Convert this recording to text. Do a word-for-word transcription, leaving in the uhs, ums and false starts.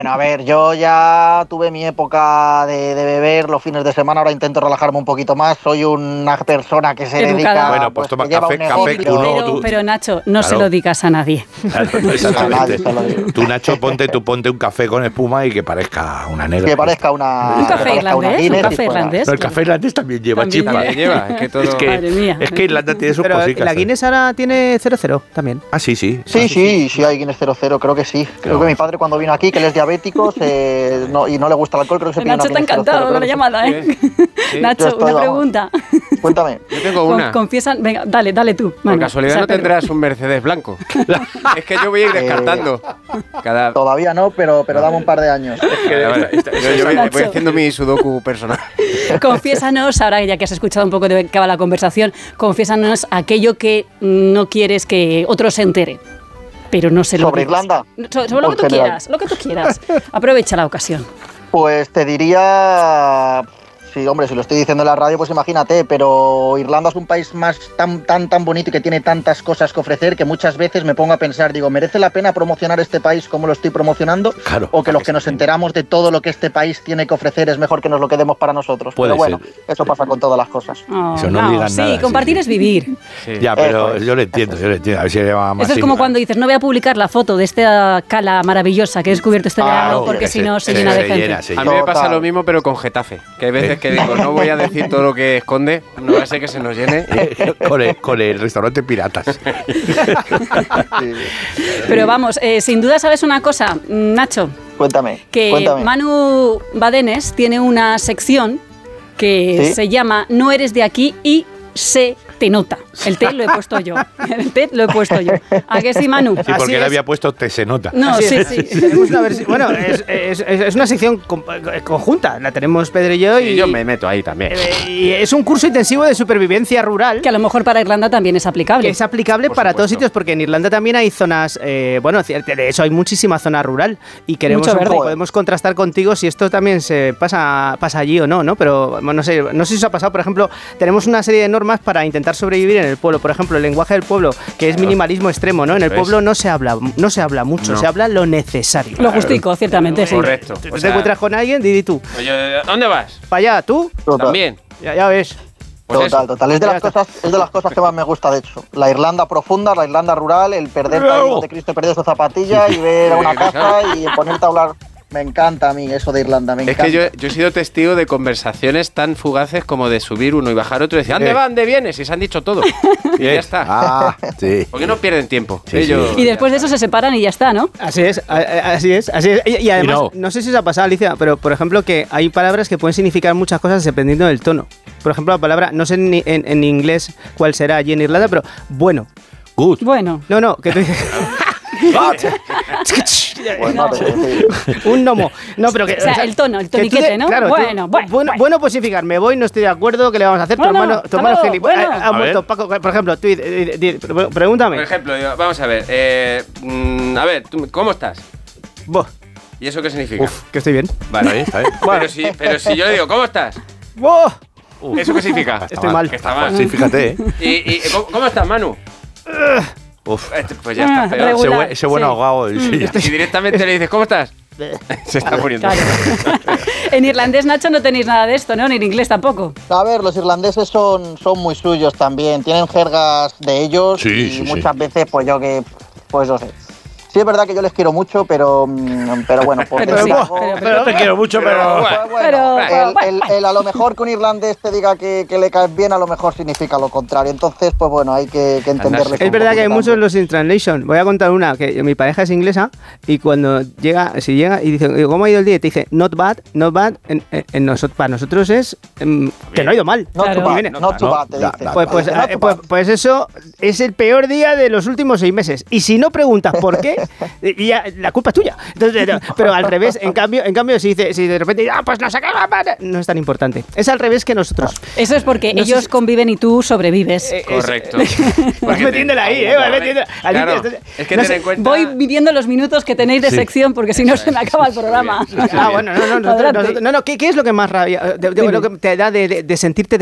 Bueno, a ver, yo ya tuve mi época de, de beber los fines de semana, ahora intento relajarme un poquito más. Soy una persona que se Educada. dedica... Bueno, pues toma que lleva café, un café, negocio. uno, Pero, tú- pero Nacho, no Claro. se lo digas a nadie. Claro, A nadie exactamente. se lo digo. Tú, Nacho, ponte, tú ponte un café con espuma y que parezca una negra. Que parezca una... Un que café parezca una irlandés, un Guinness y café fuera. irlandés. No, el café irlandés también lleva También chispa. lleva. lleva, es que todo... Es que, Madre mía. es que Irlanda tiene sus Pero cositas. la Guinness ahora tiene cero cero también. Ah, sí, sí. Sí, sí, sí, hay Guinness cero cero, creo que sí. Creo que mi padre cuando vino aquí, que él es diabético se- no, y no le gusta el alcohol, creo que se pidió una Nacho, te ha Guinness cero cero, encantado creo la que sí. llamada, ¿eh? Sí. Nacho, Yo estoy, una vamos. pregunta. Cuéntame. Yo tengo Con- una. confiesan, venga, dale, dale tú. Por Manu. casualidad O sea, no Pedro. tendrás un Mercedes blanco. Es que yo voy a ir descartando. Cada... Todavía no, pero, pero dame un par de años. Vale, vale. Yo, yo voy, voy haciendo mi sudoku personal. Confiésanos, ahora ya que has escuchado un poco de qué va la conversación, confiésanos aquello que no quieres que otro se entere. Pero no se lo ¿Sobre digas. Irlanda? So- sobre lo O que tú en general. quieras, lo que tú quieras. Aprovecha la ocasión. Pues te diría... Sí, hombre, si lo estoy diciendo en la radio, pues imagínate, pero Irlanda es un país más tan, tan, tan bonito y que tiene tantas cosas que ofrecer que muchas veces me pongo a pensar, digo, ¿merece la pena promocionar este país como lo estoy promocionando? Claro. ¿O que los que nos enteramos de todo lo que este país tiene que ofrecer es mejor que nos lo quedemos para nosotros? Puede Pero bueno, ser. eso pasa con todas las cosas. Oh, Eso no digan sí, nada, sí, compartir sí. es vivir. Sí. Ya, pero Eso es. yo lo entiendo, yo lo entiendo. A ver si le va más Eso es así. como cuando dices, no voy a publicar la foto de esta cala maravillosa que he descubierto este Claro, verano porque que si se- no se se- llena de se gente. llena, se A mí me pasa Total. lo mismo, pero con Getafe. Que hay veces que digo, no voy a decir todo lo que esconde, no va a ser que se nos llene. con, el, con el restaurante Piratas. Sí. Pero vamos, eh, sin duda sabes una cosa, Nacho, Cuéntame, que cuéntame. Manu Badenes tiene una sección que ¿Sí? se llama No eres de aquí y se te nota. El T lo he puesto yo. El T lo he puesto yo. ¿A que sí, Manu? Sí, Así porque él es. había puesto te se nota. No, Así sí, es. sí. Tenemos una versión- bueno, es, es- es- es una sección com- conjunta. La tenemos Pedro y yo. Y Y, yo me meto ahí también. eh, y es un curso intensivo de supervivencia rural. Que a lo mejor para Irlanda también es aplicable. Que es aplicable Por para todos supuesto. sitios, porque en Irlanda también hay zonas, eh, bueno, de hecho hay muchísima zona rural y queremos Mucho un poco- verde. podemos contrastar contigo si esto también se pasa, pasa allí o no, ¿no? Pero bueno, no sé, no sé si os ha pasado, por ejemplo, tenemos una serie de normas para intentar sobrevivir en el pueblo. Por ejemplo, el lenguaje del pueblo, que es minimalismo extremo, ¿no? En el Eso es. pueblo no se habla, no se habla mucho, No. se habla lo necesario. Lo justico, ciertamente, sí. Correcto. Tú O te sea, encuentras con alguien, di tú, oye, ¿a dónde vas? para allá, tú, Total. También. ya, ya ves. Pues Total, eso. total. Es de, Ya las está. cosas, es de las cosas que más me gusta, de hecho. La Irlanda profunda, la Irlanda rural, el perderte ahí donde Cristo perdió su zapatilla y ver a una casa y ponerte a hablar. Me encanta a mí eso de Irlanda, me Es encanta. que yo, yo he sido testigo de conversaciones tan fugaces como de subir uno y bajar otro y decir, ¿dónde Eh. va? ¿Dónde vienes? Y se han dicho todo. Y ya está. Ah, sí. ¿Por qué no pierden tiempo? Sí, Ellos- sí. Y después de eso se separan y ya está, ¿no? Así es, a- a- así es, así es. Y, y además, no. no. sé si os ha pasado, Alicia, pero por ejemplo que hay palabras que pueden significar muchas cosas dependiendo del tono. Por ejemplo, la palabra, no sé en, en- en inglés cuál será allí en Irlanda, pero bueno. Good. Bueno, No, no, que tú dices... Pues no, te- sí. un gnomo. No, pero que... O sea, el tono, el que tú toniquete, de- ¿no? Claro, tú- Bueno, bueno, bueno, bueno, pues significar, me voy, no estoy de acuerdo, ¿qué le vamos a hacer? Bueno, tu hermano, tu hasta hermano luego, gilipollas. bueno. Ha, ha A muerto ver. Paco, por ejemplo, tú, di- di- di- Por pregúntame. ejemplo, yo- vamos a ver. eh, mm, a ver, ¿tú- ¿cómo estás? Buah, ¿Y eso qué significa? que estoy bien. Vale, Está bien, está bien. Pero, si, pero si yo le digo, ¿cómo estás? Buah, ¿Eso qué significa? estoy mal. Que está mal. Sí, fíjate, ¿eh? ¿Y, y ¿cómo, cómo estás, Manu? Uf. Este, Pues ya Ah, está peor. Ese, regular. buen, ese buen Sí. ahogado. sí. Y directamente le dices, ¿cómo estás? Se está muriendo. claro. En irlandés, Nacho, no tenéis nada de esto, ¿no? Ni en inglés tampoco. A ver, los irlandeses son, son muy suyos también, tienen jergas de ellos Sí, y sí, sí. muchas veces pues yo que, pues no sé. Sí es verdad que yo les quiero mucho, pero, mm, pero bueno, por Pero decir sí, algo- pero- Pero te quiero mucho, pero. Pues bueno, Pero- el, el- el a lo mejor que un irlandés te diga que, que le caes bien, a lo mejor significa lo contrario. Entonces, pues bueno, hay que, que entenderle. Es verdad que hay muchos los in translation. Voy a contar una, que mi pareja es inglesa y cuando llega, si llega y dice, ¿cómo ha ido el día? Y te dice, not bad, not bad, en, en, en nosotros, para nosotros es em, que no ha ido mal. No Claro. too bad, Viene. not too No, bad, te da- dice. da- Pues, pues, Not eh, too pues, bad. pues eso es el peor día de los últimos seis meses. Y si no preguntas por qué, y ya, la culpa es tuya. Entonces, no, pero al revés, en cambio, en cambio si, dice, si de repente, ah, pues no sé qué, no es tan importante. Es al revés que nosotros. Eso es porque No sé ellos si- conviven y tú sobrevives. Eh, es- Correcto. Vas Porque metiéndola te- ahí, ¿eh? Vas metiéndola. Claro, Alicia, es que no ten sé, en cuenta... Voy midiendo los minutos que tenéis de Sí. sección porque si no se me acaba el programa. Muy bien, sí, sí, Ah, bien. bueno, no, no, nosotros- Adelante. nosotros- no, no, ¿qué, qué es lo que más rabia, de- de- Dime. lo que te da de, de- de sentirte